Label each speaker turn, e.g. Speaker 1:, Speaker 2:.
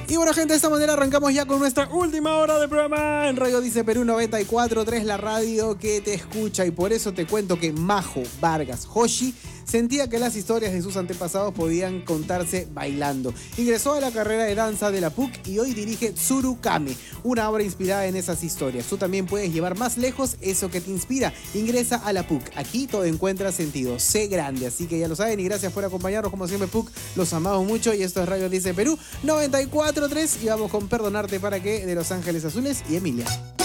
Speaker 1: Y bueno, gente, de esta manera arrancamos ya con nuestra última hora de programa en Radio Dice Perú 94.3, la radio que te escucha. Y por eso te cuento que Majo Vargas Hoshi sentía que las historias de sus antepasados podían contarse bailando. Ingresó a la carrera de danza de la PUC y hoy dirige Tsurukame, una obra inspirada en esas historias. Tú también puedes llevar más lejos eso que te inspira. Ingresa a la PUC. Aquí todo encuentra sentido. Sé grande. Así que ya lo saben y gracias por acompañarnos. Como siempre, PUC, los amamos mucho. Y esto es Radio Dice Perú 94.3 y vamos con Perdonarte para qué de Los Ángeles Azules y Emilia.